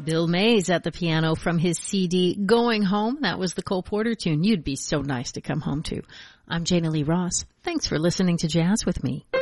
Bill Mays at the piano from his CD Going Home. That was the Cole Porter tune, You'd Be So Nice to Come Home To. I'm Jana Lee Ross. Thanks for listening to Jazz with Me.